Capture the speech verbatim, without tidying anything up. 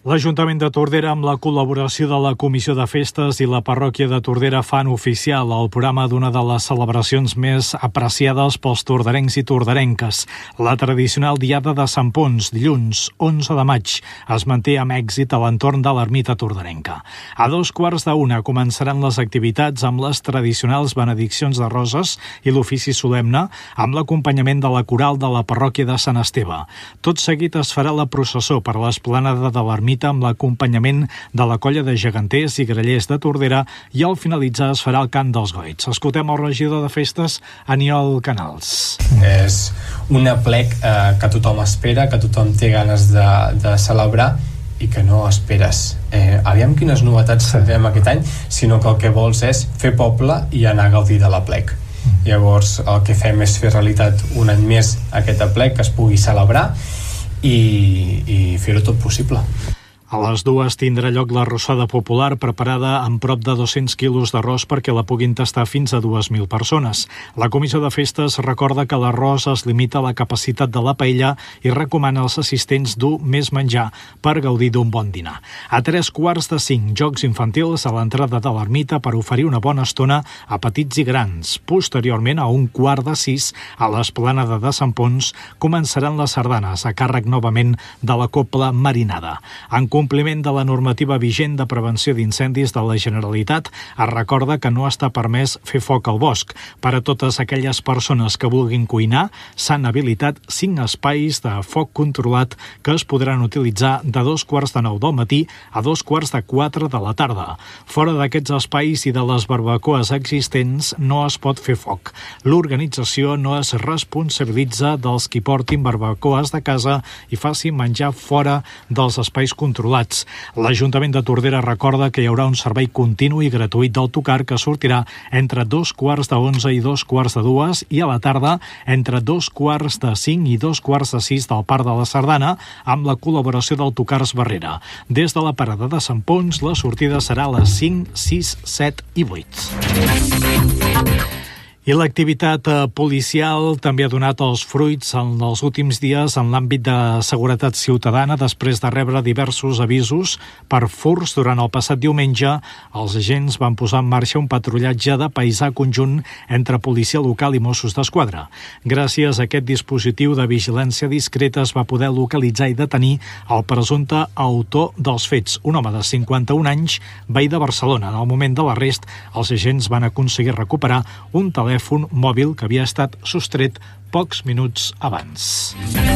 L'Ajuntament de Tordera, amb la col·laboració de la Comissió de Festes i la Parròquia de Tordera, fan oficial el programa d'una de les celebracions més apreciades pels torderencs i torderenques. La tradicional Diada de Sant Ponç, dilluns onze de maig, es manté amb èxit a l'entorn de l'ermita torderenca. A dos quarts d'una començaran les activitats amb les tradicionals benediccions de roses i l'ofici solemne, amb l'acompanyament de la coral de la Parròquia de Sant Esteve. Tot seguit es farà la processó per l'esplanada de l'ermita amb l'acompanyament de la colla de geganters i grallers de Tordera i al finalitzar es farà el cant dels goigs. Escoltem el regidor de festes, Aniol Canals. És un aplec eh, que tothom espera, que tothom té ganes de, de celebrar i que no esperes eh, aviam quines novetats tindrem aquest any, sinó que el que vols és fer poble i anar a gaudir de l'aplec. Llavors el que fem és fer realitat un any més aquest aplec, que es pugui celebrar i, i fer-ho tot possible. A les dues tindrà lloc l'arrossada popular preparada amb prop de dos-cents quilos d'arròs perquè la puguin tastar fins a dues mil persones. La Comissió de Festes recorda que l'arròs es limita a la capacitat de la paella i recomana als assistents dur més menjar per gaudir d'un bon dinar. A tres quarts de cinc, jocs infantils a l'entrada de l'ermita per oferir una bona estona a petits i grans. Posteriorment, a un quart de sis, a l'esplanada de Sant Ponç, començaran les sardanes a càrrec novament de la Cobla Marinada. En compliment de la normativa vigent de prevenció d'incendis de la Generalitat, es recorda que no està permès fer foc al bosc. Per a totes aquelles persones que vulguin cuinar, s'han habilitat cinc espais de foc controlat que es podran utilitzar de dos quarts de nou del matí a dos quarts de quatre de la tarda. Fora d'aquests espais i de les barbacoes existents no es pot fer foc. L'organització no es responsabilitza dels qui portin barbacoes de casa i facin menjar fora dels espais controlats. L'Ajuntament de Tordera recorda que hi haurà un servei continu i gratuït d'autocar que sortirà entre dos quarts d'onze i dos quarts de dues i a la tarda entre dos quarts de cinc i dos quarts de sis del Parc de la Sardana amb la col·laboració d'Autocars Barrera. Des de la parada de Sant Ponç, la sortida serà a les cinc, sis, set i vuit. I l'activitat policial també ha donat els fruits en els últims dies en l'àmbit de seguretat ciutadana. Després de rebre diversos avisos per furts durant el passat diumenge, els agents van posar en marxa un patrullatge de paisà conjunt entre policia local i Mossos d'Esquadra. Gràcies a aquest dispositiu de vigilància discreta es va poder localitzar i detenir el presumpte autor dels fets, un home de cinquanta-un anys, veí de Barcelona. En el moment de l'arrest, els agents van aconseguir recuperar un telèfon mòbil que havia estat sostret pocs minuts abans.